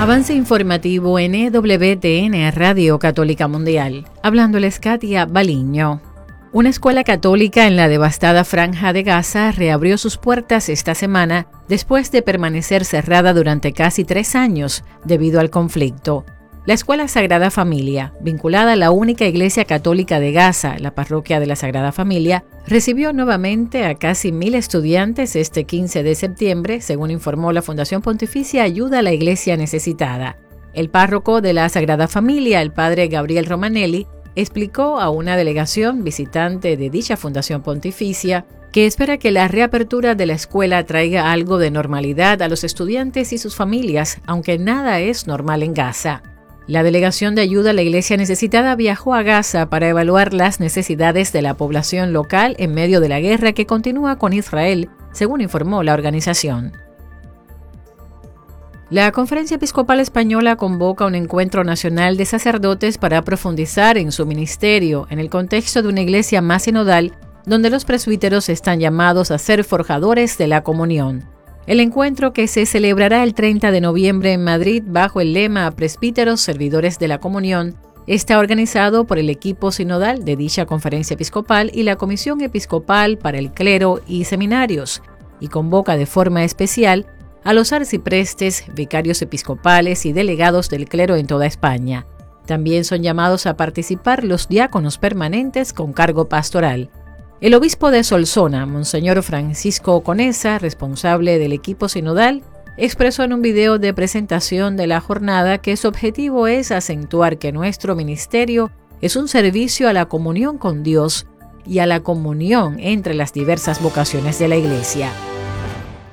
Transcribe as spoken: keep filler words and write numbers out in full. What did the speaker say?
Avance informativo en E W T N Radio Católica Mundial. Hablándoles Katia Baliño. Una escuela católica en la devastada Franja de Gaza reabrió sus puertas esta semana después de permanecer cerrada durante casi tres años debido al conflicto. La Escuela Sagrada Familia, vinculada a la única iglesia católica de Gaza, la Parroquia de la Sagrada Familia, recibió nuevamente a casi mil estudiantes este quince de septiembre, según informó la Fundación Pontificia Ayuda a la Iglesia Necesitada. El párroco de la Sagrada Familia, el padre Gabriel Romanelli, explicó a una delegación visitante de dicha Fundación Pontificia que espera que la reapertura de la escuela traiga algo de normalidad a los estudiantes y sus familias, aunque nada es normal en Gaza. La Delegación de Ayuda a la Iglesia Necesitada viajó a Gaza para evaluar las necesidades de la población local en medio de la guerra que continúa con Israel, según informó la organización. La Conferencia Episcopal Española convoca un encuentro nacional de sacerdotes para profundizar en su ministerio en el contexto de una iglesia más sinodal, donde los presbíteros están llamados a ser forjadores de la comunión. El encuentro, que se celebrará el treinta de noviembre en Madrid bajo el lema Presbíteros Servidores de la Comunión, está organizado por el equipo sinodal de dicha conferencia episcopal y la Comisión Episcopal para el Clero y Seminarios, y convoca de forma especial a los arciprestes, vicarios episcopales y delegados del clero en toda España. También son llamados a participar los diáconos permanentes con cargo pastoral. El obispo de Solsona, Monseñor Francisco Conesa, responsable del equipo sinodal, expresó en un video de presentación de la jornada que su objetivo es acentuar que nuestro ministerio es un servicio a la comunión con Dios y a la comunión entre las diversas vocaciones de la Iglesia.